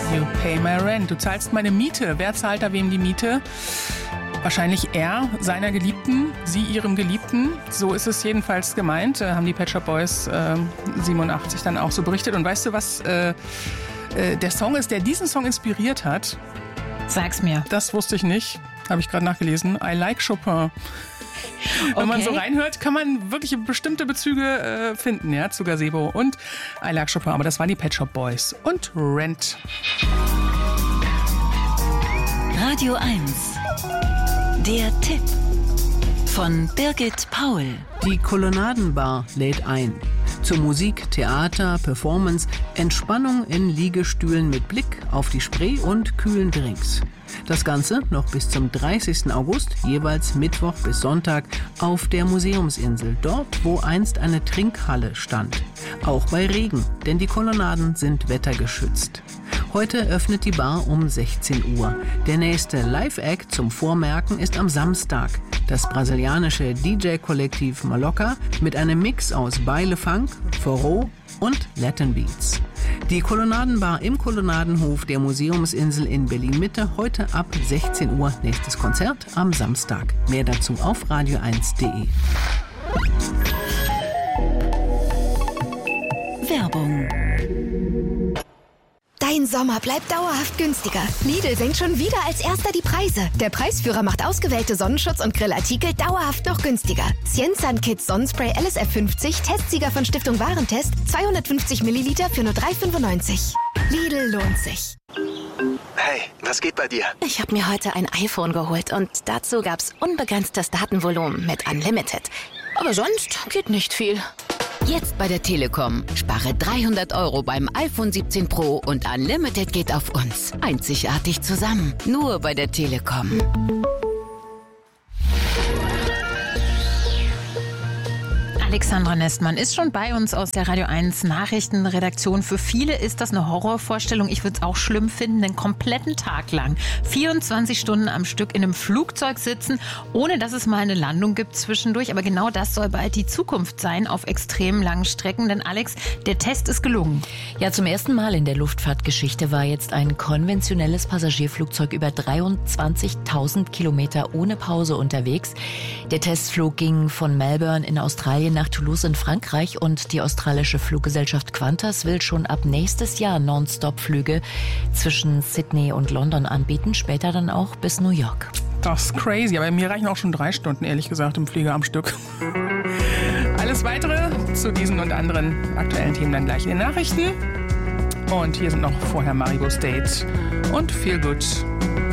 You pay my rent. Du zahlst meine Miete. Wer zahlt da wem die Miete? Wahrscheinlich er, seiner Geliebten, sie ihrem Geliebten. So ist es jedenfalls gemeint. Haben die Pet Shop Boys 87 dann auch so berichtet. Und weißt du, was der Song ist, der diesen Song inspiriert hat? Sag's mir. Das wusste ich nicht. Habe ich gerade nachgelesen. I like Chopin. Wenn man so reinhört, kann man wirklich bestimmte Bezüge finden, ja, zu Gazebo und I like Chopin. Aber das waren die Pet Shop Boys und Rent. Radio 1. Der Tipp von Birgit Paul. Die Kolonnadenbar lädt ein. Zur Musik, Theater, Performance, Entspannung in Liegestühlen mit Blick auf die Spree und kühlen Drinks. Das Ganze noch bis zum 30. August, jeweils Mittwoch bis Sonntag, auf der Museumsinsel, dort, wo einst eine Trinkhalle stand. Auch bei Regen, denn die Kolonnaden sind wettergeschützt. Heute öffnet die Bar um 16 Uhr. Der nächste Live-Act zum Vormerken ist am Samstag. Das brasilianische DJ-Kollektiv Maloca mit einem Mix aus Baile Funk, Forró und Latin Beats. Die Kolonnadenbar im Kolonnadenhof der Museumsinsel in Berlin-Mitte, heute ab 16 Uhr. Nächstes Konzert am Samstag. Mehr dazu auf radio1.de. Werbung. Dein Sommer bleibt dauerhaft günstiger. Lidl senkt schon wieder als erster die Preise. Der Preisführer macht ausgewählte Sonnenschutz- und Grillartikel dauerhaft noch günstiger. Cienzan Kids Sonnenspray LSF 50, Testsieger von Stiftung Warentest, 250 Milliliter für nur 3,95. Lidl lohnt sich. Hey, was geht bei dir? Ich habe mir heute ein iPhone geholt und dazu gab's unbegrenztes Datenvolumen mit Unlimited. Aber sonst geht nicht viel. Jetzt bei der Telekom. Spare 300 € beim iPhone 17 Pro und Unlimited geht auf uns. Einzigartig zusammen. Nur bei der Telekom. Alexandra Nestmann ist schon bei uns aus der Radio 1 Nachrichtenredaktion. Für viele ist das eine Horrorvorstellung. Ich würde es auch schlimm finden, den kompletten Tag lang 24 Stunden am Stück in einem Flugzeug sitzen, ohne dass es mal eine Landung gibt zwischendurch. Aber genau das soll bald die Zukunft sein auf extrem langen Strecken. Denn Alex, der Test ist gelungen. Ja, zum ersten Mal in der Luftfahrtgeschichte war jetzt ein konventionelles Passagierflugzeug über 23.000 Kilometer ohne Pause unterwegs. Der Testflug ging von Melbourne in Australien nach Toulouse in Frankreich und die australische Fluggesellschaft Qantas will schon ab nächstes Jahr Non-Stop-Flüge zwischen Sydney und London anbieten, später dann auch bis New York. Das ist crazy, aber mir reichen auch schon 3 Stunden, ehrlich gesagt, im Flieger am Stück. Alles Weitere zu diesen und anderen aktuellen Themen dann gleich in den Nachrichten. Und hier sind noch vorher Maribo State und Feel Good.